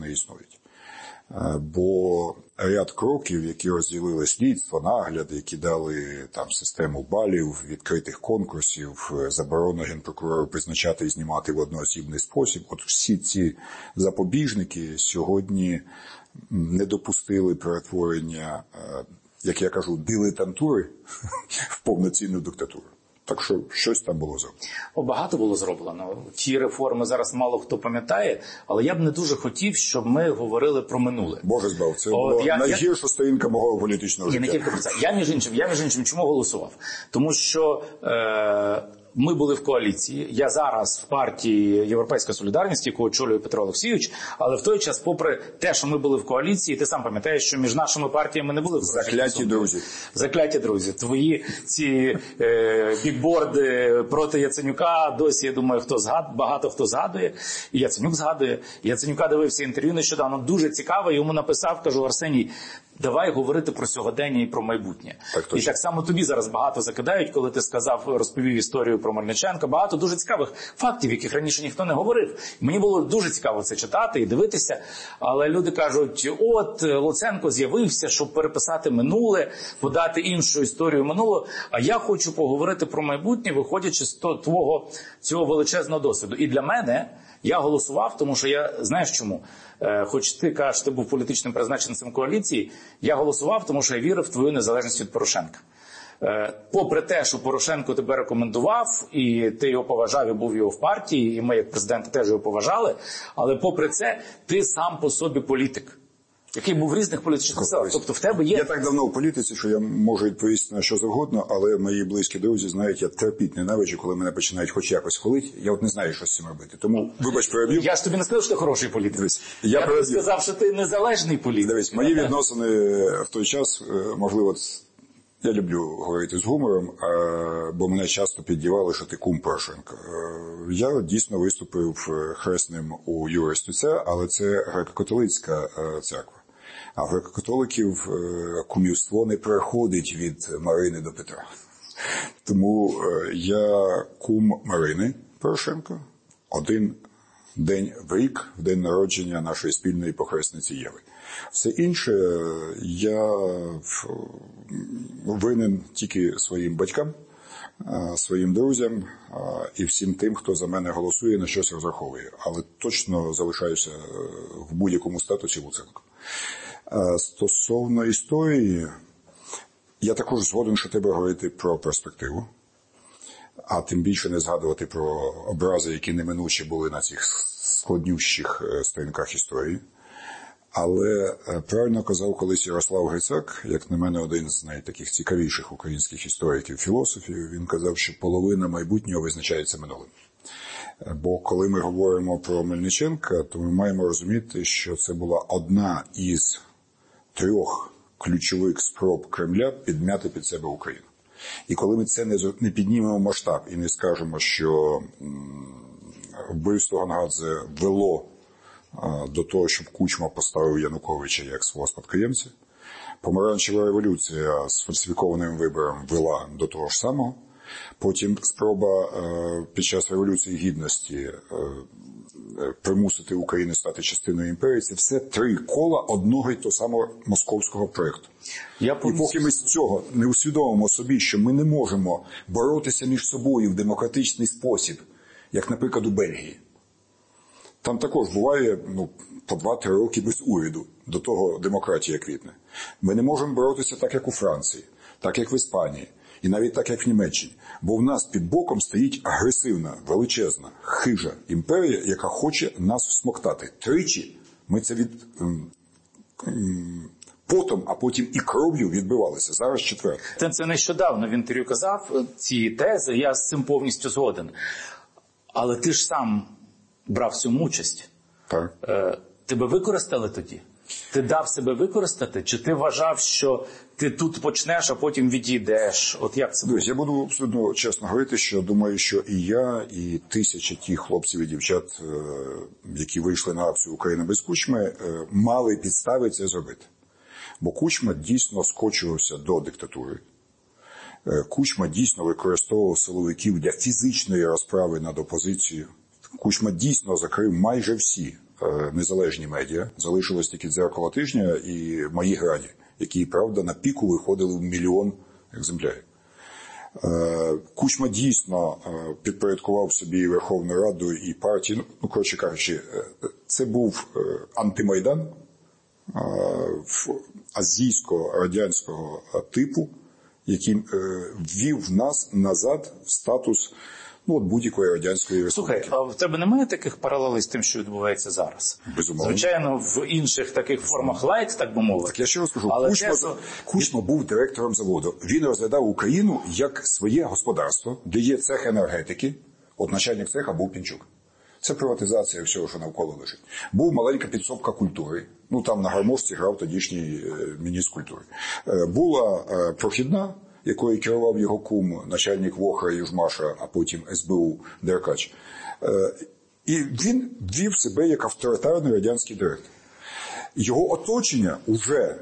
вони існують. Бо ряд кроків, які розділили слідство, нагляд, які дали там систему балів, відкритих конкурсів, заборону генпрокурору призначати і знімати в одноосібний спосіб, от всі ці запобіжники сьогодні не допустили перетворення, як я кажу, дилетантури в повноцінну диктатуру. Так що щось там було зроблено. Багато було зроблено. Ті реформи зараз мало хто пам'ятає, але я б не дуже хотів, щоб ми говорили про минуле. Боже збав, це була найгірша сторінка мого політичного життя. Не тільки про це. Я між іншим, чому голосував? Тому що ми були в коаліції. Я зараз в партії «Європейська солідарність», яку очолює Петро Олексійович, але в той час, попри те, що ми були в коаліції, ти сам пам'ятаєш, що між нашими партіями не були в закляті друзі. Закляті друзі. Твої ці бікборди проти Яценюка досі, я думаю, багато хто згадує. І Яценюк згадує. Яценюка дивився інтерв'ю нещодавно. Дуже цікаве. Йому написав, кажу: Арсеній, давай говорити про сьогодення і про майбутнє. І так само тобі зараз багато закидають, коли ти розповів історію про Мельниченка. Багато дуже цікавих фактів, яких раніше ніхто не говорив. Мені було дуже цікаво це читати і дивитися. Але люди кажуть, от Луценко з'явився, щоб переписати минуле, подати іншу історію минулого. А я хочу поговорити про майбутнє, виходячи з твого цього величезного досвіду. І для мене я голосував, тому що я, знаєш чому? Хоч ти кажеш, ти був політичним призначенцем коаліції, я голосував, тому що я вірив в твою незалежність від Порошенка. Попри те, що Порошенко тебе рекомендував, і ти його поважав, і був його в партії, і ми як президенти теж його поважали, але попри це, ти сам по собі політик, який був в різних політичних силах. Тобто в тебе є... Я так давно в політиці, що я можу відповісти на що завгодно, але мої близькі друзі знають, я терпіть ненавиджу, коли мене починають хоч якось хвалити. Я от не знаю, що з цим робити. Тому, вибач, переб'ю. Я ж тобі не сказав, що ти хороший політик. Я тобі сказав, що ти незалежний політик. Дивись, мої відносини в той час, можливо, я люблю говорити з гумором, бо мене часто піддівали, що ти кум Порошенка. Я дійсно виступив хресним у Юрія Стуця, але це греко-католицька церква. А в греко-католиків кумівство не переходить від Марини до Петра. Тому я кум Марини Порошенко один день в рік, в день народження нашої спільної похресниці Єви. Все інше я винен тільки своїм батькам, своїм друзям і всім тим, хто за мене голосує, на щось розраховує. Але точно залишаюся в будь-якому статусі Луценко. Стосовно історії, я також згоден, що треба говорити про перспективу, а тим більше не згадувати про образи, які неминучі були на цих складнющих сторінках історії. Але правильно казав колись Ярослав Грицак, як на мене один з найтаких цікавіших українських істориків, філософів, він казав, що половина майбутнього визначається минулим. Бо коли ми говоримо про Мельниченка, то ми маємо розуміти, що це була одна із 3 ключових спроб Кремля підмяти під себе Україну. І коли ми це не піднімемо масштаб і не скажемо, що вбивство Гонгадзе вело до того, щоб Кучма поставив Януковича як свого спадкоємця, помаранчева революція з фальсифікованим вибором вела до того ж самого, потім спроба під час Революції Гідності примусити Україну стати частиною імперії – це все 3 кола одного й того самого московського проєкту. І поки ми з цього не усвідомимо собі, що ми не можемо боротися між собою в демократичний спосіб, як, наприклад, у Бельгії. Там також буває по 2-3 роки без уряду, до того демократія квітне. Ми не можемо боротися так, як у Франції, так, як в Іспанії, і навіть так, як в Німеччині. Бо в нас під боком стоїть агресивна, величезна, хижа імперія, яка хоче нас всмоктати. 3 ми це потом, а потім і кров'ю відбивалися. Зараз 4. Це нещодавно в інтерв'ю казав ці тези, я з цим повністю згоден. Але ти ж сам брав в цьому участь. Так. Тебе використали тоді? Ти дав себе використати? Чи ти вважав, що ти тут почнеш, а потім відійдеш? От як це було? Я буду абсолютно чесно говорити, що думаю, що і я, і тисячі тих хлопців і дівчат, які вийшли на акцію «Україна без Кучми», мали підстави це зробити. Бо Кучма дійсно скочувався до диктатури. Кучма дійсно використовував силовиків для фізичної розправи над опозицією. Кучма дійсно закрив майже всі незалежні медіа, залишилось тільки «Дзеркало тижня» і «Мої грані», які, правда, на піку виходили в 1 мільйон екземплярів. Кучма дійсно підпорядкував собі Верховну Раду і партію. Ну, коротше кажучи, це був антимайдан азійсько-радянського типу, який ввів нас назад в статус будь-якої радянської республіки. Слухай, а в тебе немає таких паралелей з тим, що відбувається зараз? Безумовно. Звичайно, в інших таких формах лайт, так би мовити. Так я ще раз кажу, але Кучма був директором заводу. Він розглядав Україну як своє господарство, де є цех енергетики. От начальник цеха був Пінчук. Це приватизація всього, що навколо лежить. Був маленька підсобка культури. Там на гармошці грав тодішній міністр культури. Була прохідна, якою керував його кум, начальник ВОХРа Южмаша, а потім СБУ Деркач. І він вів себе як авторитарний радянський директор. Його оточення вже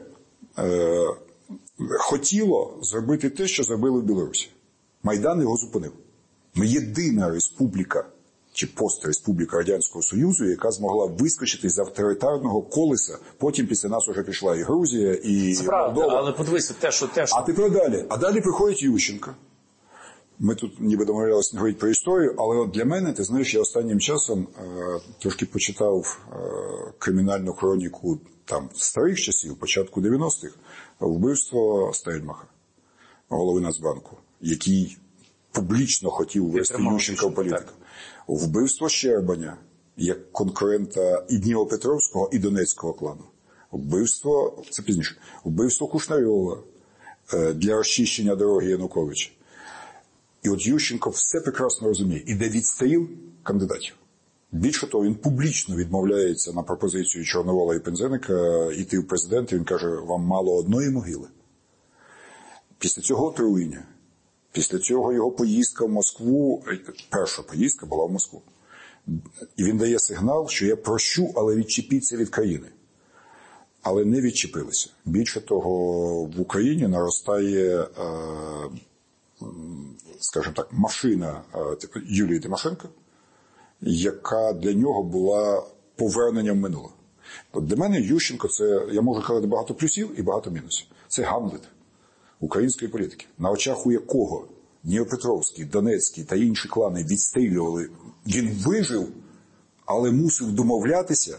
хотіло зробити те, що зробили в Білорусі. Майдан його зупинив. Ми єдина республіка, чи постреспубліка Радянського Союзу, яка змогла вискочити з авторитарного колеса. Потім після нас вже пішла і Грузія, і Молдова. Але подивися, те, що... А тепер далі. А далі приходить Ющенко. Ми тут ніби домовлялися не говорити про історію, але от для мене, ти знаєш, я останнім часом трошки почитав кримінальну хроніку старих часів, початку 90-х, вбивство Стельмаха, голови Нацбанку, який публічно хотів ввести Ющенка в політику. Вбивство Щербаня, як конкурента і Дніпропетровського, і Донецького клану. Вбивство, це пізніше, вбивство Кушнарьова для розчищення дороги Януковича. І от Ющенко все прекрасно розуміє. Іде відстріл кандидатів. Більше того, він публічно відмовляється на пропозицію Чорновола і Пинзеника йти в президенти. Він каже, вам мало одної могили. Після цього отруєння, після цього його поїздка в Москву, перша поїздка була в Москву. І він дає сигнал, що я прощу, але відчепіться від країни. Але не відчепилися. Більше того, в Україні наростає, скажімо так, машина Юлії Тимошенко, яка для нього була поверненням минулого. Для мене Ющенко – це, я можу казати, багато плюсів і багато мінусів. Це Гамлет української політики, на очах у якого Дніпропетровський, Донецький та інші клани відстрілювали. Він вижив, але мусив домовлятися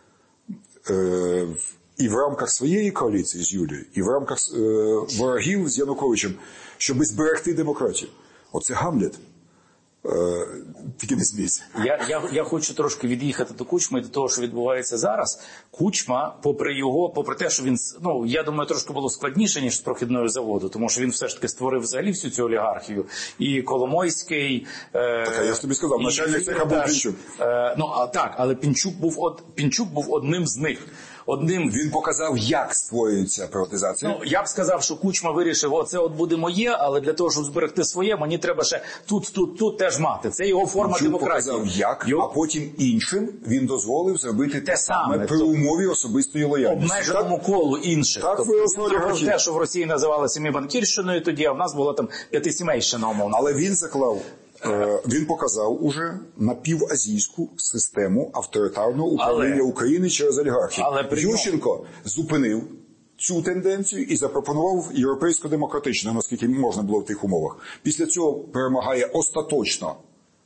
і в рамках своєї коаліції з Юлією, і в рамках ворогів з Януковичем, щоб зберегти демократію. Оце Гамлет. Тільки не смійся. Я хочу трошки від'їхати до Кучми і до того, що відбувається зараз. Кучма, попри те, що він, я думаю, трошки було складніше, ніж з прохідною заводу, тому що він все ж таки створив взагалі всю цю олігархію. І Коломойський... Так, я ж тобі сказав, начальник цеха був Пінчук. Але Пінчук був одним з них. Він показав, як створюється приватизація. Я б сказав, що Кучма вирішив, оце от буде моє, але для того, щоб зберегти своє, мені треба ще тут теж мати. Це його форма демократії. Показав, як, а потім іншим він дозволив зробити те саме при умові особистої лояльності. Обмеженому колу інших. Те, що в Росії називали семибанкірщиною тоді, а в нас було там п'ятисімейщина, умовно. Але він показав уже напівазійську систему авторитарного управління України через олігархів. Ющенко зупинив цю тенденцію і запропонував європейсько-демократичну, наскільки можна було в тих умовах. Після цього перемагає остаточно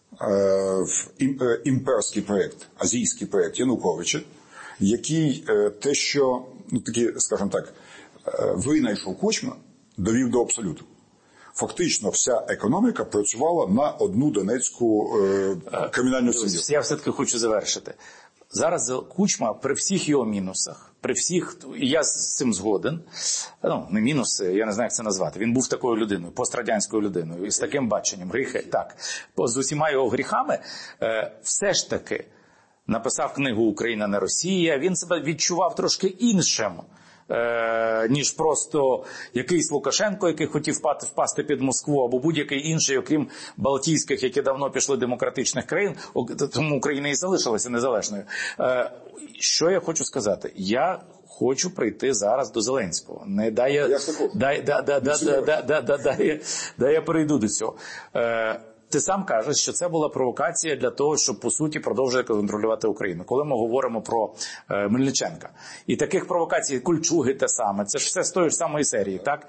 імперський проєкт, азійський проєкт Януковича, який те, що, скажімо так, винайшов Кучма, довів до абсолюту. Фактично вся економіка працювала на одну Донецьку кримінальну сім'ю. Я все-таки хочу завершити. Зараз Кучма при всіх його мінусах, і я з цим згоден, не мінуси, я не знаю, як це назвати, він був такою людиною, пострадянською людиною, і з таким баченням, гріхи, так, з усіма його гріхами, все ж таки написав книгу «Україна не Росія», він себе відчував трошки іншим, ніж просто якийсь Лукашенко, який хотів впасти під Москву, або будь-який інший, окрім Балтійських, які давно пішли демократичних країн, тому Україна і залишилася незалежною. Що я хочу сказати? Я хочу прийти зараз до Зеленського. Дай я перейду до цього. ти сам кажеш, що це була провокація для того, щоб, по суті, продовжувати контролювати Україну. Коли ми говоримо про Мельниченка. І таких провокацій, Кольчуги те саме, це ж все з тої ж самої серії, так?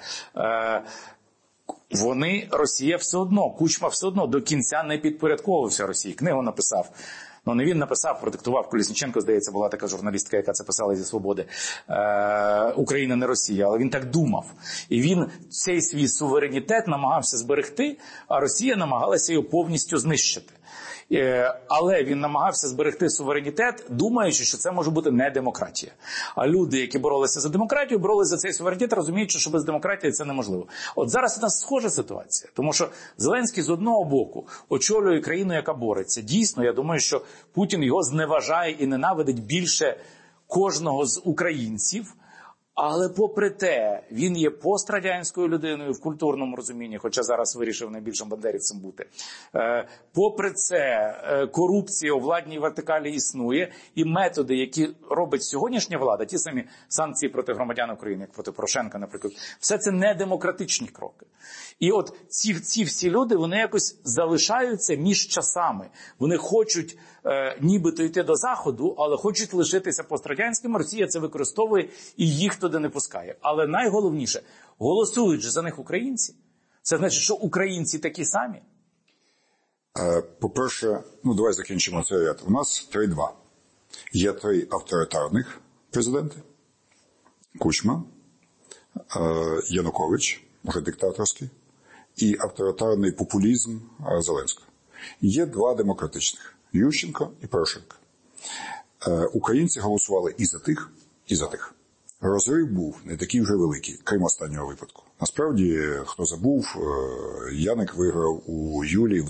Росія все одно, Кучма все одно до кінця не підпорядковувався Росії. Книгу написав. Ну, не він написав, продиктував. Колісніченко, здається, була така журналістка, яка це писала зі «Свободи». Україна не Росія, але він так думав. І він цей свій суверенітет намагався зберегти, а Росія намагалася його повністю знищити. Але він намагався зберегти суверенітет, думаючи, що це може бути не демократія. А люди, які боролися за демократію, боролися за цей суверенітет, розуміючи, що без демократії це неможливо. От зараз у нас схожа ситуація. Тому що Зеленський з одного боку очолює країну, яка бореться. Дійсно, я думаю, що Путін його зневажає і ненавидить більше кожного з українців. Але попри те, він є пострадянською людиною в культурному розумінні, хоча зараз вирішив найбільшим бандерівцем бути. Попри це, корупція у владній вертикалі існує, і методи, які робить сьогоднішня влада, ті самі санкції проти громадян України, як проти Порошенка, наприклад, все це не демократичні кроки. І от ці всі люди, вони якось залишаються між часами. Вони хочуть нібито йти до Заходу, але хочуть лишитися пострадянськими. Росія це використовує і їх туди не пускає. Але найголовніше, голосують же за них українці. Це значить, що українці такі самі? По-перше, давай закінчимо цей ряд. У нас 3-2. Є 3 авторитарних президенти. Кучма, Янукович, вже диктаторський, і авторитарний популізм Зеленського. Є 2 демократичних. Ющенко і Порошенко. Українці голосували і за тих, і за тих. Розрив був не такий вже великий, крім останнього випадку. Насправді, хто забув, Яник виграв у Юлії в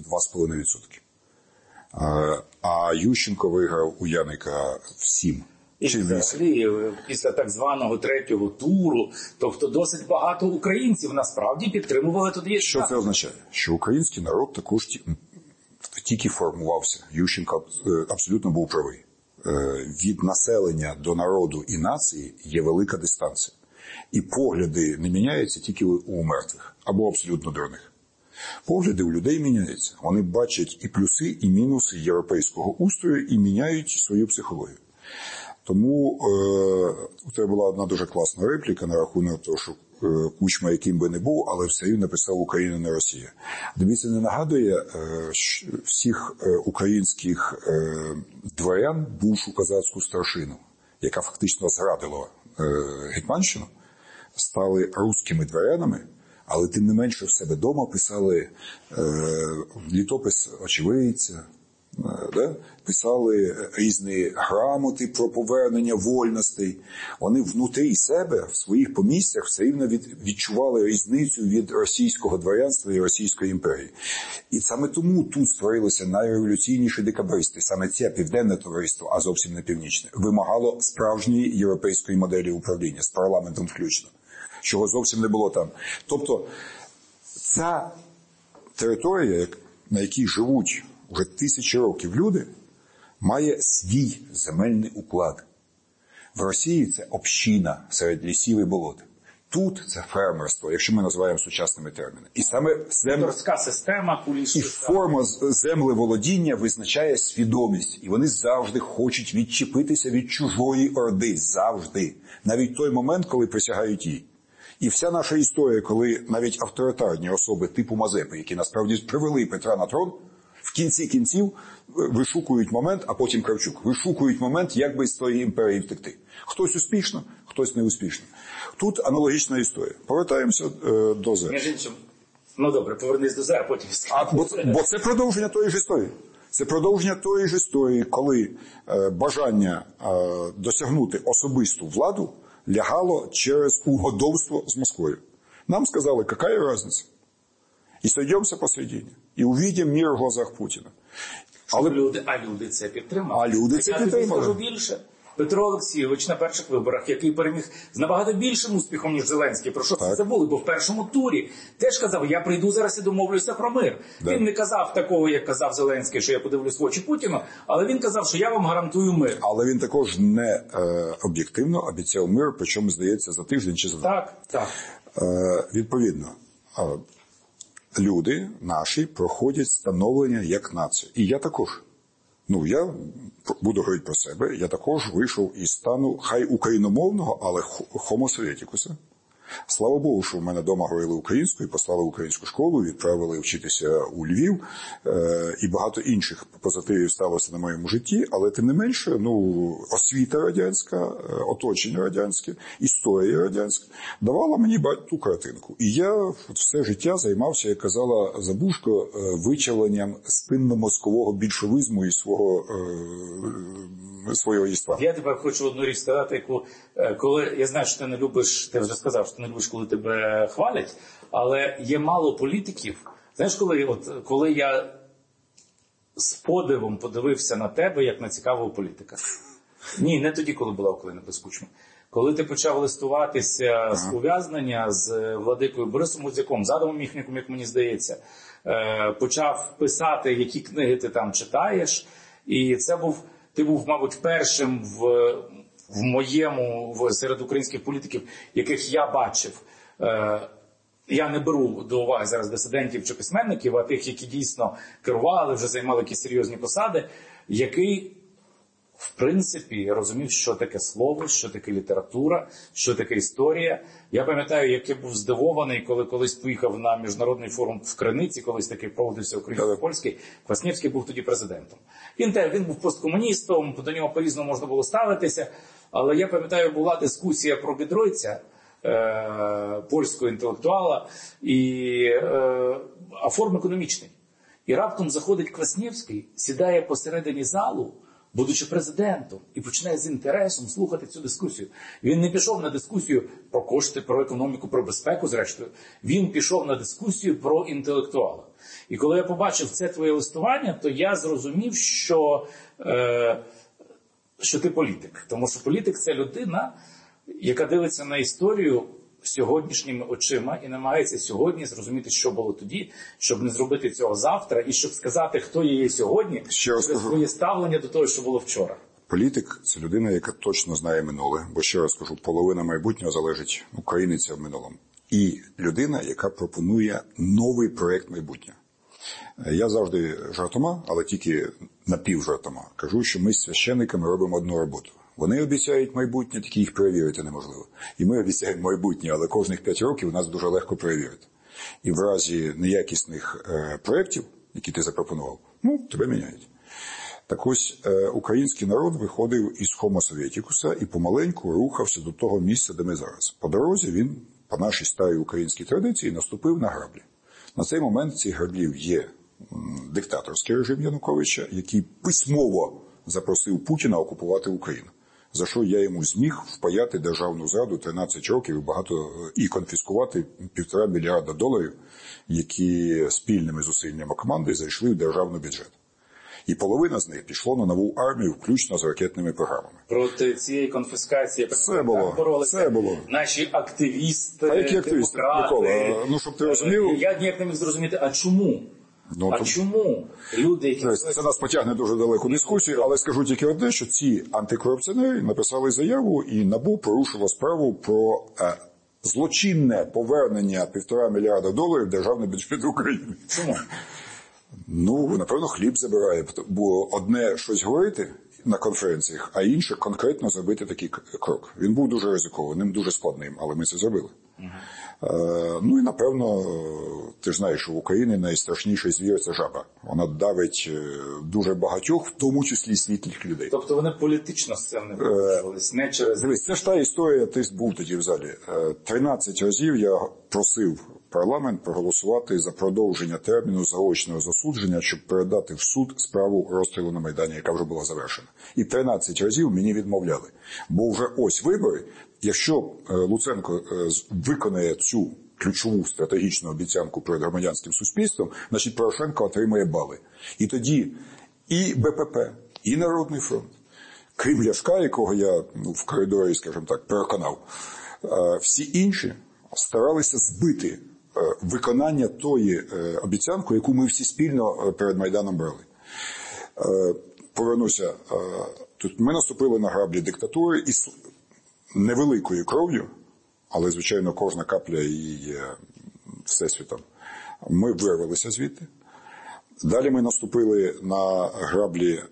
2,5%. А Ющенко виграв у Яника в 7%. І взагалі, після так званого 3-го туру, тобто досить багато українців насправді підтримували тоді. Що це означає? Що український народ також тільки формувався. Ющенко абсолютно був правий. Від населення до народу і нації є велика дистанція. І погляди не міняються тільки у мертвих або абсолютно дурних. Погляди у людей міняються. Вони бачать і плюси, і мінуси європейського устрою і міняють свою психологію. Тому у тебе була одна дуже класна репліка на рахунок того, що Кучма яким би не був, але все рівно написав «Україна не Росія». Тобі це не нагадує всіх українських дворян бувшу козацьку старшину, яка фактично зрадила Гетьманщину, стали руськими дворянами, але тим не менше в себе вдома писали літопис очевидця, писали різні грамоти про повернення вольностей. Вони внутрі себе, в своїх помістях, все рівно відчували різницю від російського дворянства і Російської імперії. І саме тому тут створилися найреволюційніші декабристи. Саме це південне товариство, а зовсім не північне, вимагало справжньої європейської моделі управління, з парламентом включно, чого зовсім не було там. Тобто, ця територія, на якій живуть вже 1000 років люди, має свій земельний уклад. В Росії це община серед лісів і болот. Тут це фермерство, якщо ми називаємо сучасними термінами. І саме система, і форма землеволодіння визначає свідомість. І вони завжди хочуть відчепитися від чужої орди. Завжди. Навіть той момент, коли присягають їй. І вся наша історія, коли навіть авторитарні особи типу Мазепи, які насправді привели Петра на трон, в кінці кінців вишукують момент, а потім Кравчук, вишукують момент, як би з тої імперії втекти. Хтось успішно, хтось не успішно. Тут аналогічна історія. Повертаємося до ЗЕР. Між іншим, добре, повернись до ЗЕР, потім бо це продовження тої ж історії. Це продовження тої ж історії, коли бажання досягнути особисту владу лягало через угодовство з Москвою. Нам сказали, яка різниця? І сойдемося посередині. І увидим мир в глазах Путіна. Але люди це підтримали. А люди це підтримали. Я тобі скажу більше. Петро Олексійович на перших виборах, який переміг з набагато більшим успіхом, ніж Зеленський. Про що це забули? Бо в першому турі теж казав, я прийду зараз і домовлюся про мир. Да. Він не казав такого, як казав Зеленський, що я подивлюсь в очі Путіну, але він казав, що я вам гарантую мир. Але він також не об'єктивно обіцяв мир, причому, здається, за тиждень чи за два. Так. Відповідно, люди наші проходять становлення як нація. І я також. Я буду говорити про себе, я також вийшов із стану, хай україномовного, але homo sovieticus. Слава Богу, що в мене вдома говорили українською, послали в українську школу, відправили вчитися у Львів, і багато інших позитивів сталося на моєму житті, але тим не менше, освіта радянська, оточення радянське, історія радянська давала мені ту картинку. І я все життя займався, як казала Забужко, вичавленням спинно-мозкового більшовизму і свого єства. Я тебе хочу одну річ сказати, коли я знаю, що ти не любиш, ти вже сказав, що ти не любиш, коли тебе хвалять, але є мало політиків. Знаєш, коли я з подивом подивився на тебе, як на цікавого політика. Ні, не тоді, коли була Оклина без Кучми. Коли ти почав листуватися з ув'язнення з Владикою Борисом Мудзяком, з Адамом Міхніком, як мені здається, почав писати, які книги ти там читаєш, і ти був, мабуть, першим серед українських політиків, яких я бачив. Я не беру до уваги зараз дисидентів чи письменників, а тих, які дійсно керували, вже займали якісь серйозні посади, який, в принципі, розумів, що таке слово, що таке література, що таке історія. Я пам'ятаю, як я був здивований, коли колись поїхав на міжнародний форум в Криниці, колись такий проводився українсько-польський, Кваснєвський був тоді президентом. Він був посткомуністом, до нього по-різному можна було ставитися, але я пам'ятаю, була дискусія про Бідройця, польського інтелектуала, а форум економічний. І раптом заходить Кваснєвський, сідає посередині залу, будучи президентом, і починає з інтересом слухати цю дискусію. Він не пішов на дискусію про кошти, про економіку, про безпеку, зрештою. Він пішов на дискусію про інтелектуала. І коли я побачив це твоє листування, то я зрозумів, що ти політик. Тому що політик – це людина, яка дивиться на історію сьогоднішніми очима і намагається сьогодні зрозуміти, що було тоді, щоб не зробити цього завтра, і щоб сказати, хто є сьогодні, через своє ставлення до того, що було вчора. Політик – це людина, яка точно знає минуле, бо, ще раз кажу, половина майбутнього залежить українця в минулому. І людина, яка пропонує новий проєкт майбутнього. Я завжди жартома, але тільки напівжартома, кажу, що ми з священниками робимо одну роботу. Вони обіцяють майбутнє, тільки їх перевірити неможливо. І ми обіцяємо майбутнє, але кожних 5 років нас дуже легко перевірити. І в разі неякісних проєктів, які ти запропонував, тебе міняють. Так ось, український народ виходив із homo sovieticus і помаленьку рухався до того місця, де ми зараз. По дорозі він, по нашій старій українській традиції, наступив на граблі. На цей момент цих граблів є диктаторський режим Януковича, який письмово запросив Путіна окупувати Україну. За що я йому зміг впаяти державну зраду 13 років і конфіскувати $1,5 мільярда, які спільними зусиллями команди зайшли в державний бюджет. І половина з них пішло на нову армію, включно з ракетними програмами. Проти цієї конфіскації це було. Наші активісти, які активісти? демократи. Микола, щоб ти розумів... Я ніяк не міг зрозуміти, а чому? Чому люди, які... Це нас потягне дуже далеку дискусію, але скажу тільки одне, що ці антикорупціонери написали заяву, і НАБУ порушило справу про злочинне повернення $1,5 мільярда в державний бюджет України. Чому? Напевно, хліб забирає, бо одне щось говорити на конференціях, а інше конкретно зробити такий крок. Він був дуже ризикованим, дуже складним, але ми це зробили. І, напевно, ти ж знаєш, що в Україні найстрашніший звір – це жаба. Вона давить дуже багатьох, в тому числі світлих людей. Тобто вони політично з цим не пов'язувались, не через... Дивись, це ж та історія, ти був тоді в залі. 13 разів я просив парламент проголосувати за продовження терміну заочного засудження, щоб передати в суд справу розстрілу на Майдані, яка вже була завершена. І 13 разів мені відмовляли. Бо вже ось вибори. Якщо Луценко виконає цю ключову стратегічну обіцянку перед громадянським суспільством, значить Порошенко отримає бали. І тоді і БПП, і Народний фронт, крім Ляшка, якого я в коридорі, скажімо так, переконав, всі інші старалися збити виконання тої обіцянки, яку ми всі спільно перед Майданом брали. Повернуся. Тут ми наступили на граблі диктатури і невеликою кров'ю, але, звичайно, кожна капля її є всесвітом. Ми вирвалися звідти. Далі ми наступили на граблі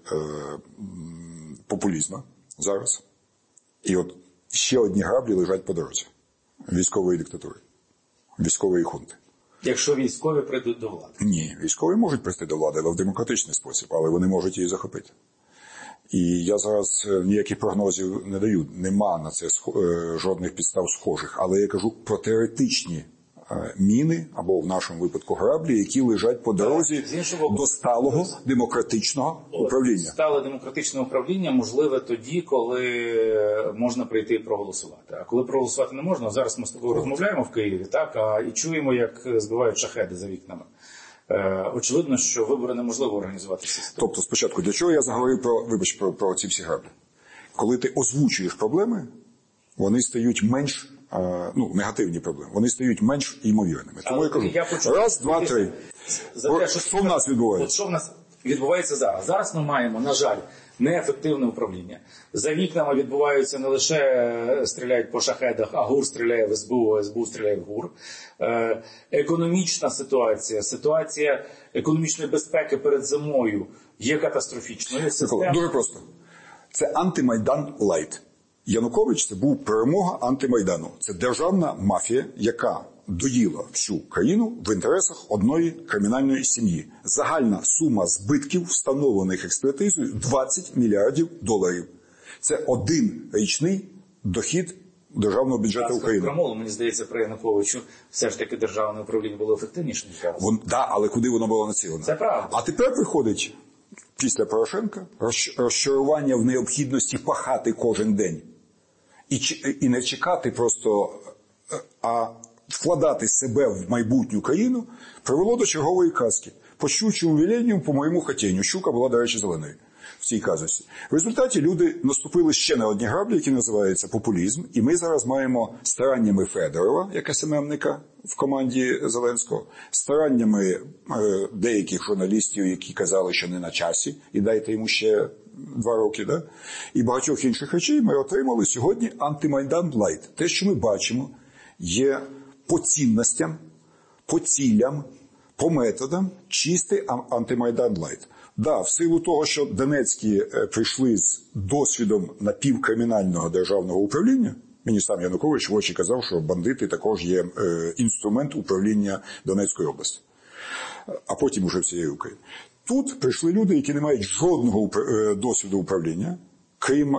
популізму зараз. І от ще одні граблі лежать по дорозі. Військової диктатури, військової хунти. Якщо військові прийдуть до влади? Ні, військові можуть прийти до влади, але в демократичний спосіб, але вони можуть її захопити. І я зараз ніяких прогнозів не даю, нема на це жодних підстав схожих, але я кажу про теоретичні міни, або в нашому випадку граблі, які лежать по дорозі до сталого демократичного управління. Стале демократичне управління можливе тоді, коли можна прийти і проголосувати. А коли проголосувати не можна, зараз ми з тобою розмовляємо в Києві, так, і чуємо, як збивають шахеди за вікнами. Очевидно, що вибори неможливо організувати систему. Тобто, спочатку, для чого я заговорив про ці всі граблі? Коли ти озвучуєш проблеми, вони стають менш, негативні проблеми, вони стають менш ймовірними. Тому я кажу, раз, два, три. Що в нас відбувається? Що в нас відбувається зараз? Зараз ми маємо, на жаль, неефективне управління. За вікнами відбуваються не лише стріляють по шахедах, а ГУР стріляє в СБУ, а СБУ стріляє в ГУР. Економічна ситуація економічної безпеки перед зимою є катастрофічною. Дуже просто. Це антимайдан лайт. Янукович – це був перемога антимайдану. Це державна мафія, яка доїла всю країну в інтересах одної кримінальної сім'ї. Загальна сума збитків, встановлених експертизою, 20 мільярдів доларів. Це один річний дохід державного бюджету України. Промову, мені здається, при Януковичу все ж таки державне управління було ефективніше, ніж зараз. Але куди воно було націлено? Це правда. А тепер приходить, після Порошенка, розчарування в необхідності пахати кожен день. І не чекати просто, а вкладати себе в майбутню країну, привело до чергової казки. По щучому веленню, по моєму хотінню. Щука була, до речі, зеленою в цій казусі. В результаті люди наступили ще на одні граблі, які називаються популізм. І ми зараз маємо стараннями Федорова, як СММника в команді Зеленського, стараннями деяких журналістів, які казали, що не на часі, і дайте йому ще 2 роки, да? І багатьох інших речей ми отримали сьогодні антимайдан лайт. Те, що ми бачимо, є по цінностям, по цілям, по методам чистий антимайдан лайт. Да, в силу того, що Донецькі прийшли з досвідом напівкримінального державного управління, мені сам Янукович в очі казав, що бандити також є інструмент управління Донецької області, а потім уже всієї України. Тут прийшли люди, які не мають жодного досвіду управління, крім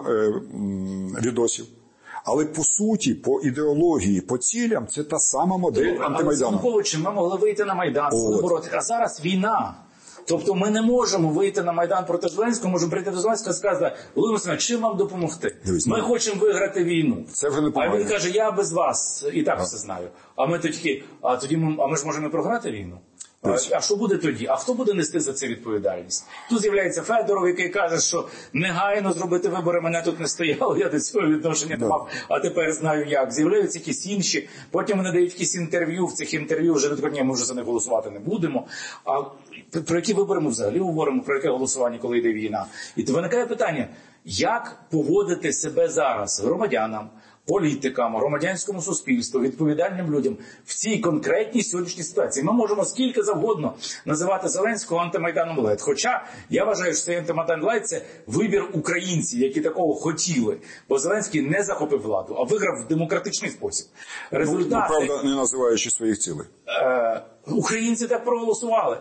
відосів. Але по суті, по ідеології, по цілям, це та сама модель антимайдану. Але з Януковичем ми могли вийти на Майдан, боротися. А зараз війна. Тобто ми не можемо вийти на Майдан проти Зеленського, можемо прийти до Зеленського і сказати: Володимир Олександрович, чим вам допомогти? Ми хочемо виграти війну. Це вже не а він каже: я без вас і так все знаю. А ми тоді, ми ж можемо програти війну? А що буде тоді? А хто буде нести за це відповідальність? Тут з'являється Федоров, який каже, що негайно зробити вибори, мене тут не стояло, я до цього відношення не мав, а тепер знаю як. З'являються якісь інші, потім вони дають якісь інтерв'ю, в цих інтерв'ю вже ні, ми вже за них голосувати не будемо. А про які вибори ми взагалі говоримо, про яке голосування, коли йде війна? І то виникає питання, як поводити себе зараз громадянам, політикам, громадянському суспільству, відповідальним людям в цій конкретній сьогоднішній ситуації. Ми можемо скільки завгодно називати Зеленського антимайданом лайт. Хоча я вважаю, що цей антимайдан лайт – це вибір українців, які такого хотіли. Бо Зеленський не захопив владу, а виграв в демократичний спосіб. Результати... правда, не називаючи своїх цілей. Українці так проголосували.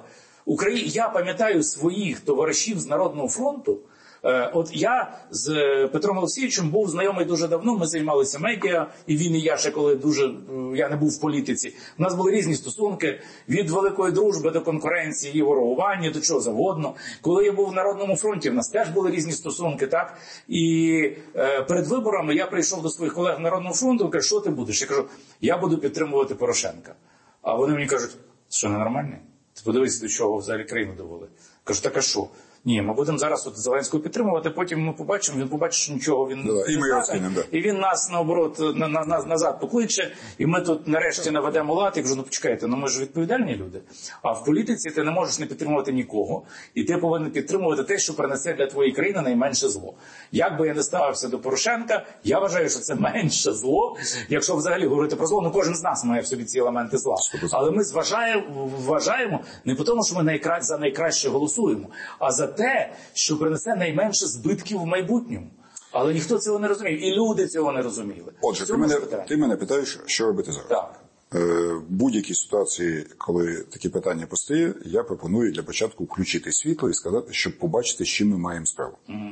Я пам'ятаю своїх товаришів з Народного фронту. От я з Петром Олексійовичем був знайомий дуже давно, ми займалися медіа, і він, і я ще коли я не був в політиці. У нас були різні стосунки, від великої дружби до конкуренції і ворогування, до чого завгодно. Коли я був в Народному фронті, в нас теж були різні стосунки, так? І перед виборами я прийшов до своїх колег в Народному фронту і кажу: що ти будеш? Я кажу: я буду підтримувати Порошенка. А вони мені кажуть: що, ненормальний? Ти подивись, до чого взагалі країну довели. Кажу: так а що? Ні, ми будемо зараз от Зеленського підтримувати, потім ми побачимо, він побачить, що нічого він і ми його скинемо, і він нас, наоборот, назад покличе, і ми тут нарешті наведемо лад, і кажу, ну почекайте, ну ми ж відповідальні люди. А в політиці ти не можеш не підтримувати нікого, і ти повинен підтримувати те, що принесе для твоєї країни найменше зло. Як би я не ставився до Порошенка, я вважаю, що це менше зло, якщо взагалі говорити про зло, ну кожен з нас має в собі ці елементи зла. Але ми вважаємо не по тому, що ми за найкраще голосуємо, а за те, що принесе найменше збитків в майбутньому. Але ніхто цього не розумів. І люди цього не розуміли. Отже, ти мене питаєш, що робити зараз. Так. В будь-якій ситуації, коли такі питання постає, я пропоную для початку включити світло і сказати, щоб побачити, з чим ми маємо справу.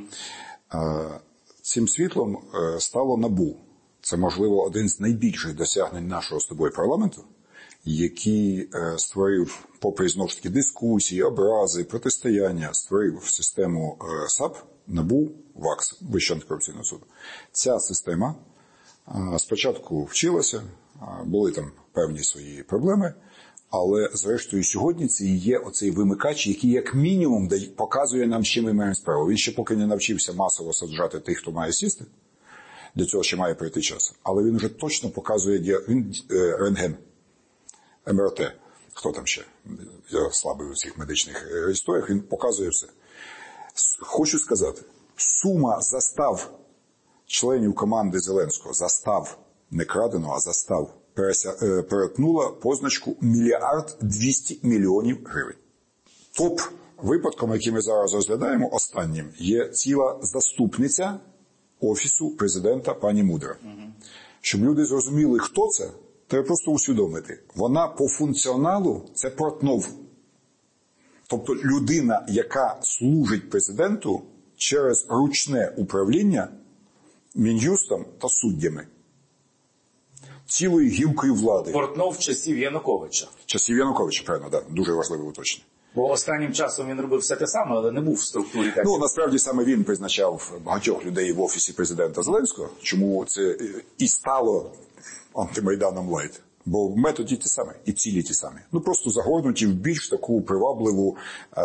Цим світлом стало НАБУ. Це, можливо, один з найбільших досягнень нашого з тобою парламенту, який створив, попри, знову ж таки, дискусії, образи, протистояння, створив систему САП, НАБУ, ВАКС, Вищого антикорупційного суду. Ця система спочатку вчилася, були там певні свої проблеми, але, зрештою, сьогодні це і є оцей вимикач, який, як мінімум, показує нам, з чим ми маємо справу. Він ще поки не навчився масово саджати тих, хто має сісти, для цього ще має пройти час. Але він вже точно показує, він рентген, МРТ, хто там ще, я слабий у цих медичних історіях, він показує все. Хочу сказати, сума застав членів команди Зеленського, застав, не крадено, а застав, перетнула позначку 1 мільярд 200 мільйонів гривень. Топ випадком, який ми зараз розглядаємо, останнім, є ціла заступниця Офісу президента пані Мудра. Щоб люди зрозуміли, хто це, треба просто усвідомити. Вона по функціоналу – це Портнов. Тобто людина, яка служить президенту через ручне управління Мін'юстом та суддями. Цілою гілкою влади. Портнов часів Януковича. Часів Януковича, правильно, так. Дуже важливе уточнення. Бо останнім часом він робив все те саме, але не був в структурі. Ну, насправді, саме він призначав багатьох людей в Офісі президента Зеленського. Чому це і стало антимайданом лайт? Бо в методі ті самі, і цілі ті самі. Ну, просто загорнуті в більш таку привабливу,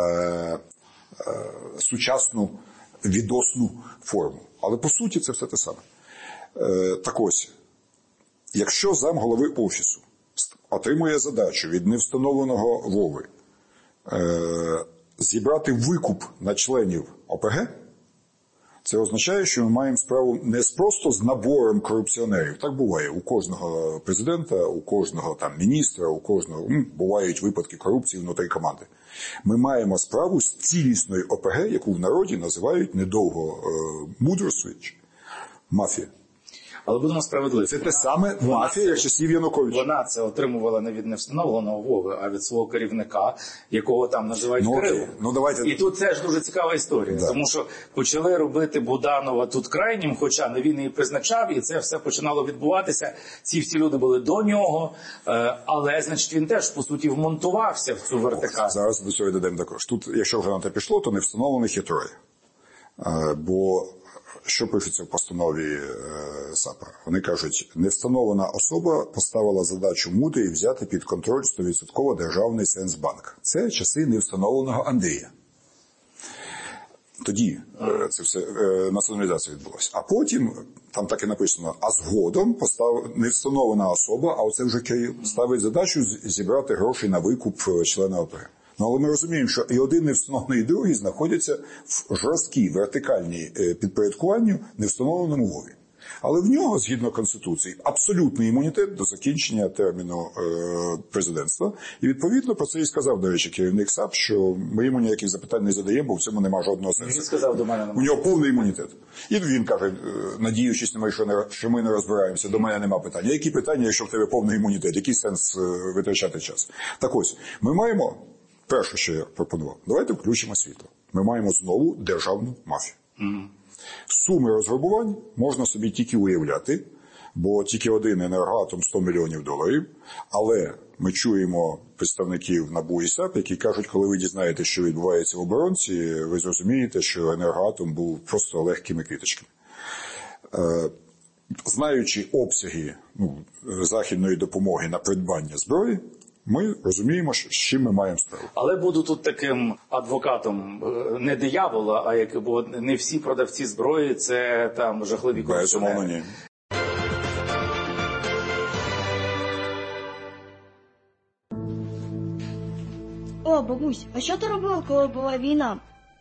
сучасну, відосну форму. Але, по суті, це все те саме. Так ось, якщо замголови Офісу отримує задачу від невстановленого Вови зібрати викуп на членів ОПГ, це означає, що ми маємо справу не просто з набором корупціонерів. Так буває у кожного президента, у кожного там міністра, у кожного бувають випадки корупції внутрі команди. Ми маємо справу з цілісною ОПГ, яку в народі називають недовго мудросвіч мафія. Але будемо справедливі. Це те саме мафія, як часів Януковича. Вона це отримувала не від невстановленого Вови, а від свого керівника, якого там називають Кирилом. Ну, давайте... І тут це ж дуже цікава історія, да. Тому що почали робити Буданова тут крайнім, хоча не він її призначав, і це все починало відбуватися. Ці всі люди були до нього, але, значить, він теж, по суті, вмонтувався в цю вертикаль. Зараз до цього додемо також. Тут, якщо вже на те пішло, то не встановлених є троє. Бо... Що пишеться в постанові САПа? Вони кажуть, невстановлена особа поставила задачу Мудрій взяти під контроль 100% державний Сенсбанк. Це часи невстановленого Андрія. Тоді це все націоналізація відбулася. А потім, там так і написано, а згодом невстановлена особа, а оце вже Кирил, ставить задачу зібрати гроші на викуп члена ОПГ. Ну, але ми розуміємо, що і один невстановлений, і другий знаходяться в жорсткій вертикальній підпорядкуванню невстановленому Вові. Але в нього, згідно Конституції, абсолютний імунітет до закінчення терміну президентства. І відповідно про це і сказав, до речі, керівник САП, що ми йому ніяких запитань не задаємо, бо в цьому нема жодного сенсу. Він сказав до мене. У нього повний імунітет. І він каже, надіючись на мене, що ми не розбираємося, до мене нема питань. А які питання, якщо в тебе повний імунітет? Який сенс витрачати час? Так ось, ми маємо... Перше, що я пропонував, давайте включимо світло. Ми маємо знову державну мафію. Суми розграбувань можна собі тільки уявляти, бо тільки один енергоатом $100 мільйонів, але ми чуємо представників НАБУ і САП, які кажуть, коли ви дізнаєтесь, що відбувається в оборонці, ви зрозумієте, що енергоатом був просто легкими квіточками. Знаючи обсяги західної допомоги на придбання зброї, Ми розуміємо, з чим ми маємо справу. Але буду тут таким адвокатом не диявола, а як, бо не всі продавці зброї – це там жахливі корупціонери. Безумовно, ні. О, бабусь, а що ти робила, коли була війна?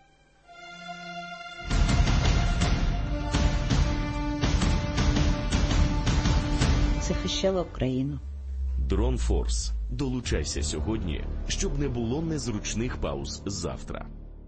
Захищала Україну. Дронфорс. Долучайся сьогодні, щоб не було незручних пауз завтра.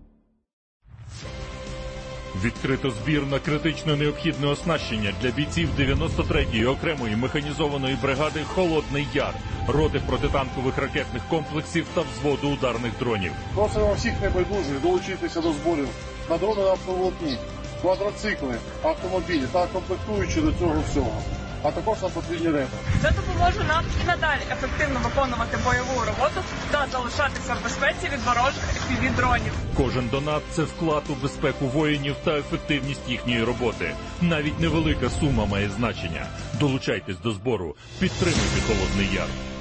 Відкрито збір на критично необхідне оснащення для бійців 93-ї окремої механізованої бригади «Холодний Яр», роти протитанкових ракетних комплексів та взводу ударних дронів. Просимо всіх небайдужих долучитися до зборів на дрони автоволокні, квадроцикли, автомобілі та комплектуючі до цього всього. А також нам потрібні реби. Це допоможе нам і надалі ефективно виконувати бойову роботу та залишатися в безпеці від ворожих FPV-дронів. Кожен донат – це вклад у безпеку воїнів та ефективність їхньої роботи. Навіть невелика сума має значення. Долучайтесь до збору. Підтримуйте «Холодний Яр».